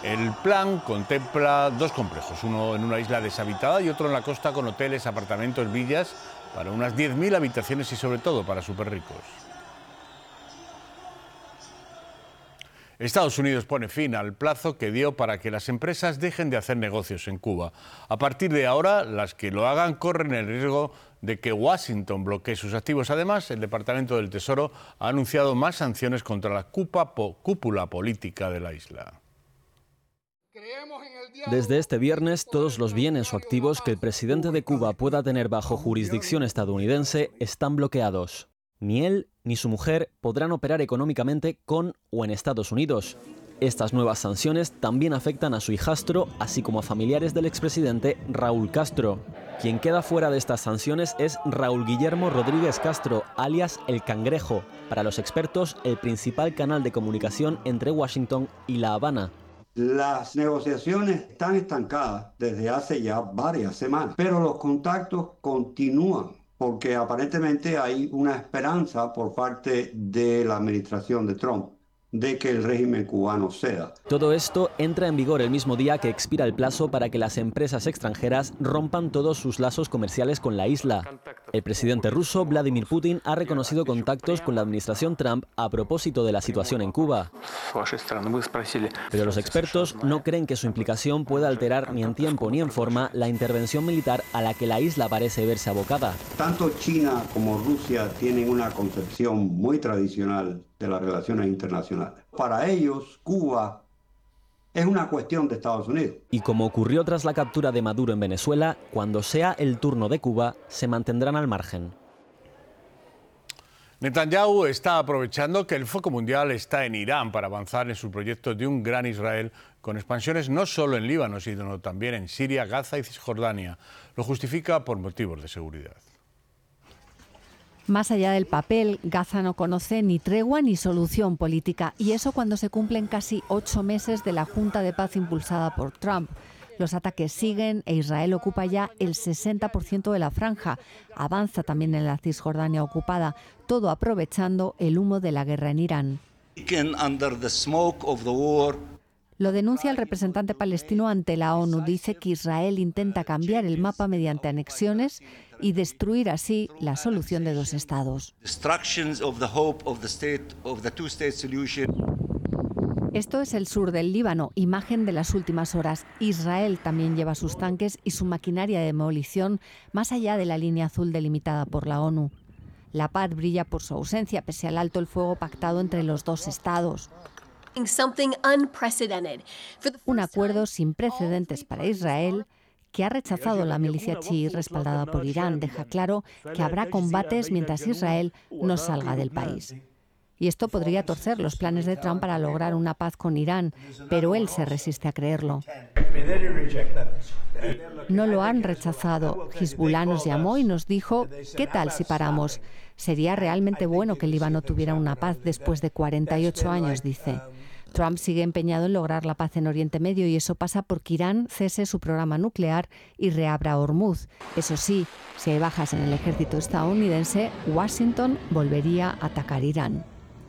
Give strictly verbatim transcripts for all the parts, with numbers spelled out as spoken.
El plan contempla dos complejos, uno en una isla deshabitada y otro en la costa con hoteles, apartamentos, villas para unas diez mil habitaciones y sobre todo para superricos. Estados Unidos pone fin al plazo que dio para que las empresas dejen de hacer negocios en Cuba. A partir de ahora, las que lo hagan corren el riesgo de que Washington bloquee sus activos. Además, el Departamento del Tesoro ha anunciado más sanciones contra la cúpula política de la isla. Desde este viernes, todos los bienes o activos que el presidente de Cuba pueda tener bajo jurisdicción estadounidense están bloqueados. Ni él ni su mujer podrán operar económicamente con o en Estados Unidos. Estas nuevas sanciones también afectan a su hijastro, así como a familiares del expresidente Raúl Castro. Quien queda fuera de estas sanciones es Raúl Guillermo Rodríguez Castro, alias El Cangrejo, para los expertos el principal canal de comunicación entre Washington y La Habana. Las negociaciones están estancadas desde hace ya varias semanas, pero los contactos continúan, porque aparentemente hay una esperanza por parte de la administración de Trump de que el régimen cubano ceda. Todo esto entra en vigor el mismo día que expira el plazo para que las empresas extranjeras rompan todos sus lazos comerciales con la isla. El presidente ruso Vladimir Putin ha reconocido contactos con la administración Trump a propósito de la situación en Cuba. Pero los expertos no creen que su implicación pueda alterar ni en tiempo ni en forma la intervención militar a la que la isla parece verse abocada. Tanto China como Rusia tienen una concepción muy tradicional de las relaciones internacionales. Para ellos, Cuba es una cuestión de Estados Unidos. Y como ocurrió tras la captura de Maduro en Venezuela, cuando sea el turno de Cuba, se mantendrán al margen. Netanyahu está aprovechando que el foco mundial está en Irán para avanzar en su proyecto de un gran Israel con expansiones no solo en Líbano, sino también en Siria, Gaza y Cisjordania. Lo justifica por motivos de seguridad. Más allá del papel, Gaza no conoce ni tregua ni solución política, y eso cuando se cumplen casi ocho meses de la Junta de Paz impulsada por Trump. Los ataques siguen e Israel ocupa ya el sesenta por ciento de la franja. Avanza también en la Cisjordania ocupada, todo aprovechando el humo de la guerra en Irán. Lo denuncia el representante palestino ante la ONU. Dice que Israel intenta cambiar el mapa mediante anexiones y destruir así la solución de dos estados. Esto es el sur del Líbano, imagen de las últimas horas. Israel también lleva sus tanques y su maquinaria de demolición más allá de la línea azul delimitada por la ONU. La paz brilla por su ausencia, pese al alto el fuego pactado entre los dos estados. Un acuerdo sin precedentes para Israel, que ha rechazado la milicia chií respaldada por Irán. Deja claro que habrá combates mientras Israel no salga del país. Y esto podría torcer los planes de Trump para lograr una paz con Irán, pero él se resiste a creerlo. No lo han rechazado. Hezbollah nos llamó y nos dijo, ¿qué tal si paramos? Sería realmente bueno que el Líbano tuviera una paz después de cuarenta y ocho años, dice. Trump sigue empeñado en lograr la paz en Oriente Medio y eso pasa porque Irán cese su programa nuclear y reabra Hormuz. Eso sí, si hay bajas en el ejército estadounidense, Washington volvería a atacar Irán.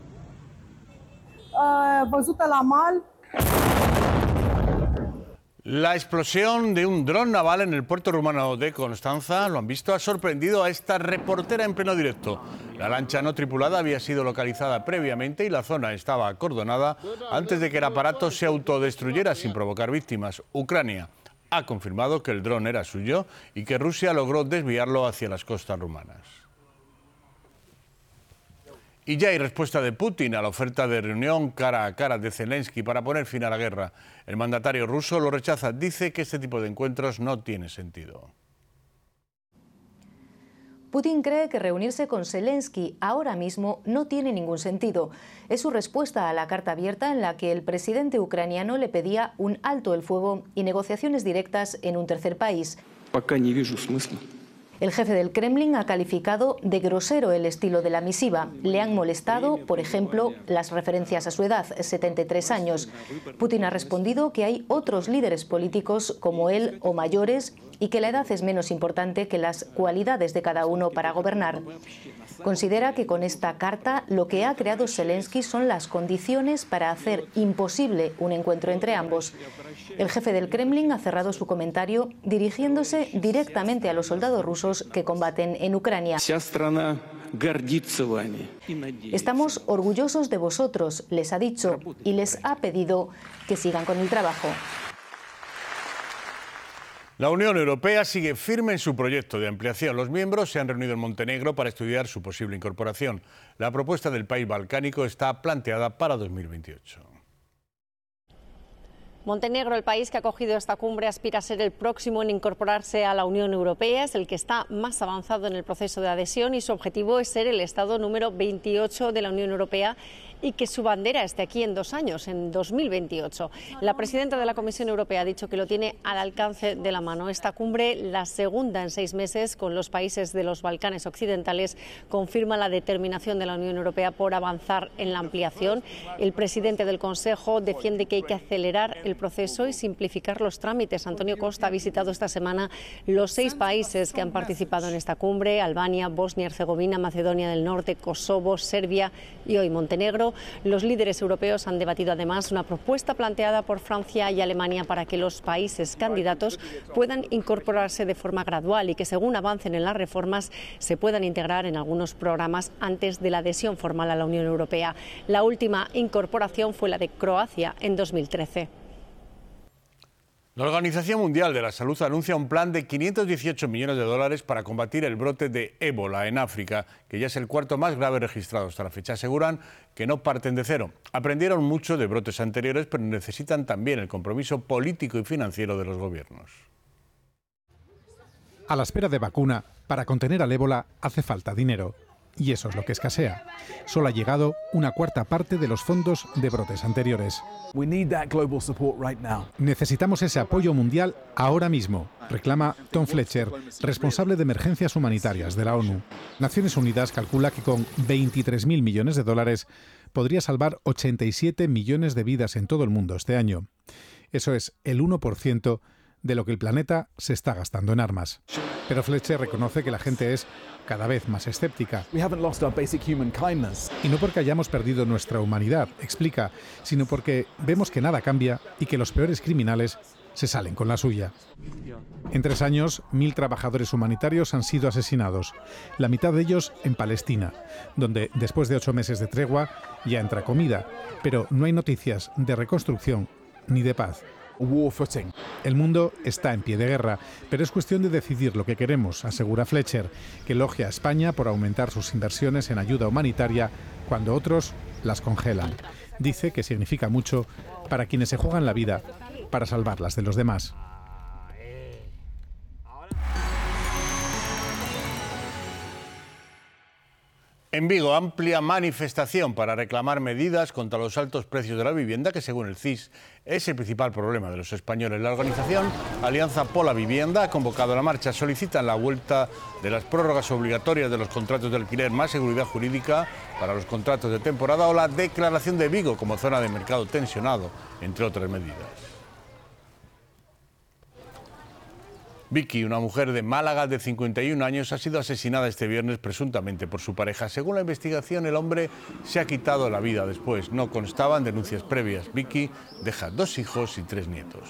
La explosión de un dron naval en el puerto rumano de Constanza, lo han visto, ha sorprendido a esta reportera en pleno directo. La lancha no tripulada había sido localizada previamente y la zona estaba acordonada antes de que el aparato se autodestruyera sin provocar víctimas. Ucrania ha confirmado que el dron era suyo y que Rusia logró desviarlo hacia las costas rumanas. Y ya hay respuesta de Putin a la oferta de reunión cara a cara de Zelensky para poner fin a la guerra. El mandatario ruso lo rechaza, dice que este tipo de encuentros no tiene sentido. Putin cree que reunirse con Zelensky ahora mismo no tiene ningún sentido. Es su respuesta a la carta abierta en la que el presidente ucraniano le pedía un alto el fuego y negociaciones directas en un tercer país. El jefe del Kremlin ha calificado de grosero el estilo de la misiva. Le han molestado, por ejemplo, las referencias a su edad, setenta y tres años. Putin ha respondido que hay otros líderes políticos como él o mayores y que la edad es menos importante que las cualidades de cada uno para gobernar. Considera que con esta carta lo que ha creado Zelensky son las condiciones para hacer imposible un encuentro entre ambos. El jefe del Kremlin ha cerrado su comentario dirigiéndose directamente a los soldados rusos que combaten en Ucrania. Estamos orgullosos de vosotros, les ha dicho, y les ha pedido que sigan con el trabajo. La Unión Europea sigue firme en su proyecto de ampliación. Los miembros se han reunido en Montenegro para estudiar su posible incorporación. La propuesta del país balcánico está planteada para dos mil veintiocho. Montenegro, el país que ha acogido esta cumbre, aspira a ser el próximo en incorporarse a la Unión Europea. Es el que está más avanzado en el proceso de adhesión y su objetivo es ser el Estado número veintiocho de la Unión Europea y que su bandera esté aquí en dos años, en dos mil veintiocho. La presidenta de la Comisión Europea ha dicho que lo tiene al alcance de la mano. Esta cumbre, la segunda en seis meses con los países de los Balcanes occidentales, confirma la determinación de la Unión Europea por avanzar en la ampliación. El presidente del Consejo defiende que hay que acelerar el proceso y simplificar los trámites. Antonio Costa ha visitado esta semana los seis países que han participado en esta cumbre: Albania, Bosnia y Herzegovina, Macedonia del Norte, Kosovo, Serbia y hoy Montenegro. Los líderes europeos han debatido además una propuesta planteada por Francia y Alemania para que los países candidatos puedan incorporarse de forma gradual y que, según avancen en las reformas, se puedan integrar en algunos programas antes de la adhesión formal a la Unión Europea. La última incorporación fue la de Croacia en dos mil trece. La Organización Mundial de la Salud anuncia un plan de quinientos dieciocho millones de dólares para combatir el brote de ébola en África, que ya es el cuarto más grave registrado hasta la fecha. Aseguran que no parten de cero. Aprendieron mucho de brotes anteriores, pero necesitan también el compromiso político y financiero de los gobiernos. A la espera de vacuna, para contener al ébola hace falta dinero. Y eso es lo que escasea. Solo ha llegado una cuarta parte de los fondos de brotes anteriores. Necesitamos ese apoyo mundial ahora mismo, reclama Tom Fletcher, responsable de emergencias humanitarias de la ONU. Naciones Unidas calcula que con veintitrés mil millones de dólares podría salvar ochenta y siete millones de vidas en todo el mundo este año. Eso es el uno por ciento de lo que el planeta se está gastando en armas. Pero Fletcher reconoce que la gente es cada vez más escéptica. Y no porque hayamos perdido nuestra humanidad, explica, sino porque vemos que nada cambia y que los peores criminales se salen con la suya. En tres años, mil trabajadores humanitarios han sido asesinados, la mitad de ellos en Palestina, donde después de ocho meses de tregua ya entra comida, pero no hay noticias de reconstrucción ni de paz. El mundo está en pie de guerra, pero es cuestión de decidir lo que queremos, asegura Fletcher, que elogia a España por aumentar sus inversiones en ayuda humanitaria cuando otros las congelan. Dice que significa mucho para quienes se juegan la vida para salvarlas de los demás. En Vigo, amplia manifestación para reclamar medidas contra los altos precios de la vivienda, que según el C I S es el principal problema de los españoles. La organización Alianza Pola Vivienda ha convocado la marcha. Solicitan la vuelta de las prórrogas obligatorias de los contratos de alquiler, más seguridad jurídica para los contratos de temporada o la declaración de Vigo como zona de mercado tensionado, entre otras medidas. Vicky, una mujer de Málaga de cincuenta y un años, ha sido asesinada este viernes presuntamente por su pareja. Según la investigación, el hombre se ha quitado la vida después. No constaban denuncias previas. Vicky deja dos hijos y tres nietos.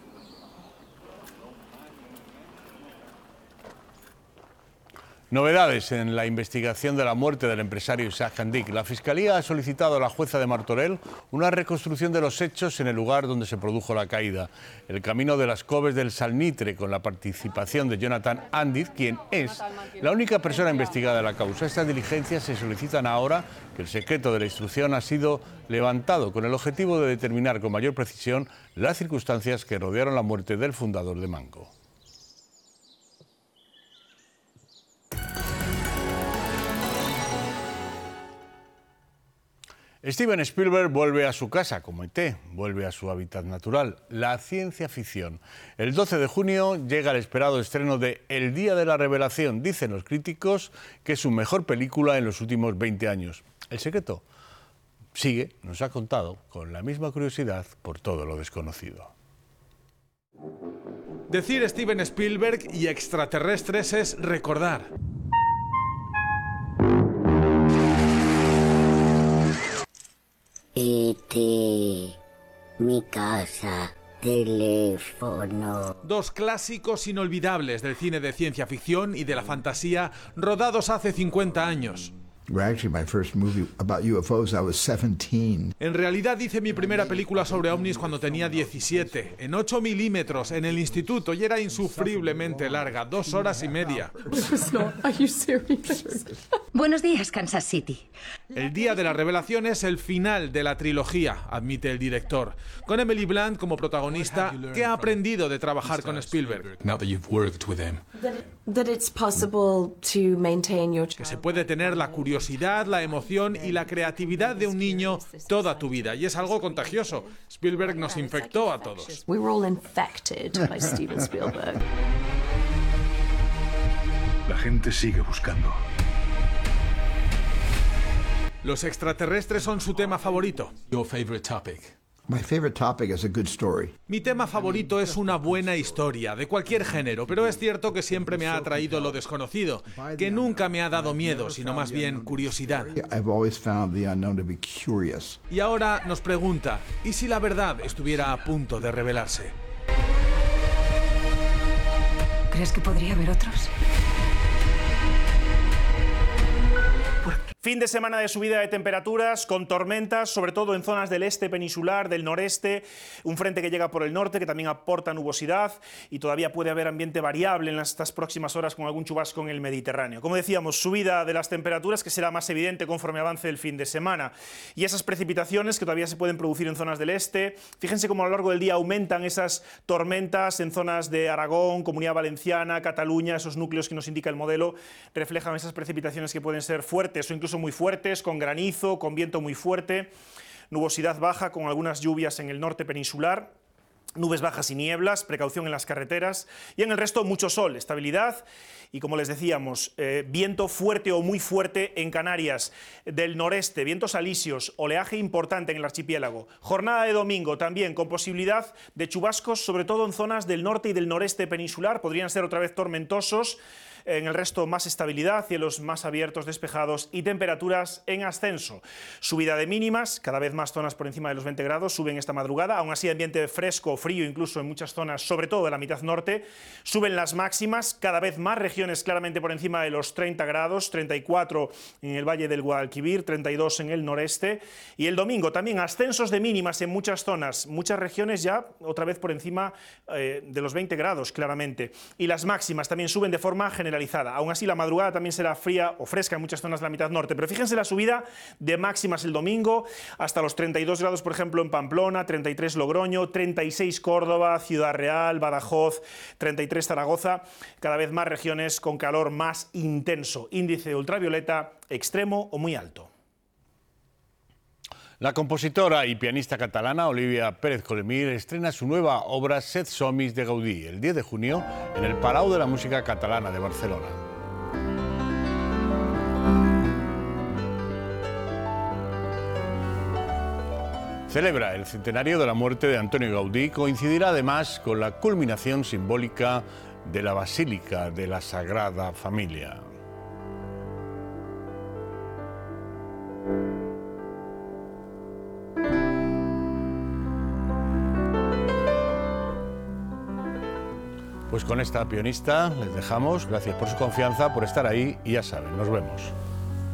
Novedades en la investigación de la muerte del empresario Isaac Handik. La Fiscalía ha solicitado a la jueza de Martorell una reconstrucción de los hechos en el lugar donde se produjo la caída. El camino de las Coves del Salnitre, con la participación de Jonathan Andiz, quien es la única persona investigada en la causa. Estas diligencias se solicitan ahora que el secreto de la instrucción ha sido levantado con el objetivo de determinar con mayor precisión las circunstancias que rodearon la muerte del fundador de Mango. Steven Spielberg vuelve a su casa como E T, vuelve a su hábitat natural, la ciencia ficción. El doce de junio llega el esperado estreno de El Día de la Revelación. Dicen los críticos que es su mejor película en los últimos veinte años. El secreto sigue, nos ha contado, con la misma curiosidad por todo lo desconocido. Decir Steven Spielberg y extraterrestres es recordar. coche, mi casa, teléfono. Dos clásicos inolvidables del cine de ciencia ficción y de la fantasía rodados hace cincuenta años. Actually, my first movie about U F Os, I was seventeen. En realidad hice mi primera película sobre ovnis cuando tenía diecisiete, en ocho milímetros, en el instituto, y era insufriblemente larga, dos horas y media. Buenos días, Kansas City. El día de la revelación es el final de la trilogía, admite el director, con Emily Blunt como protagonista. ¿Qué ha aprendido de trabajar con Spielberg? Que se puede tener la curiosidad, la emoción y la creatividad de un niño toda tu vida, y es algo contagioso. Spielberg nos infectó a todos. We were all infected by Steven Spielberg. La gente sigue buscando. Los extraterrestres son su tema favorito. Your favorite topic. My favorite topic is a good story. Mi tema favorito es una buena historia, de cualquier género, pero es cierto que siempre me ha atraído lo desconocido, que nunca me ha dado miedo, sino más bien curiosidad. I've always found the unknown to be curious. Y ahora nos pregunta, ¿y si la verdad estuviera a punto de revelarse? ¿Crees que podría haber otros? Fin de semana de subida de temperaturas, con tormentas, sobre todo en zonas del este peninsular, del noreste, un frente que llega por el norte que también aporta nubosidad y todavía puede haber ambiente variable en estas próximas horas con algún chubasco en el Mediterráneo. Como decíamos, subida de las temperaturas que será más evidente conforme avance el fin de semana. Y esas precipitaciones que todavía se pueden producir en zonas del este, fíjense cómo a lo largo del día aumentan esas tormentas en zonas de Aragón, Comunidad Valenciana, Cataluña, esos núcleos que nos indica el modelo, reflejan esas precipitaciones que pueden ser fuertes o incluso muy fuertes, con granizo, con viento muy fuerte, nubosidad baja con algunas lluvias en el norte peninsular, nubes bajas y nieblas, precaución en las carreteras, y en el resto mucho sol, estabilidad y, como les decíamos, eh, viento fuerte o muy fuerte en Canarias, del noreste, vientos alisios, oleaje importante en el archipiélago. Jornada de domingo también con posibilidad de chubascos, sobre todo en zonas del norte y del noreste peninsular, podrían ser otra vez tormentosos. En el resto más estabilidad, cielos más abiertos, despejados y temperaturas en ascenso. Subida de mínimas, cada vez más zonas por encima de los veinte grados, suben esta madrugada, aún así ambiente fresco, frío incluso en muchas zonas, sobre todo de la mitad norte. Suben las máximas, cada vez más regiones claramente por encima de los treinta grados, treinta y cuatro en el Valle del Guadalquivir, treinta y dos en el noreste. Y el domingo también ascensos de mínimas en muchas zonas, muchas regiones ya otra vez por encima eh, de los veinte grados claramente. Y las máximas también suben de forma general. Aún así, la madrugada también será fría o fresca en muchas zonas de la mitad norte, pero fíjense la subida de máximas el domingo, hasta los treinta y dos grados, por ejemplo, en Pamplona, treinta y tres Logroño, treinta y seis Córdoba, Ciudad Real, Badajoz, treinta y tres Zaragoza, cada vez más regiones con calor más intenso, índice de ultravioleta extremo o muy alto. La compositora y pianista catalana Olivia Pérez Colemir estrena su nueva obra Set Somis de Gaudí el diez de junio en el Palau de la Música Catalana de Barcelona. Celebra el centenario de la muerte de Antonio Gaudí, coincidirá además con la culminación simbólica de la Basílica de la Sagrada Familia. Pues con esta pianista les dejamos. Gracias por su confianza, por estar ahí y ya saben, nos vemos.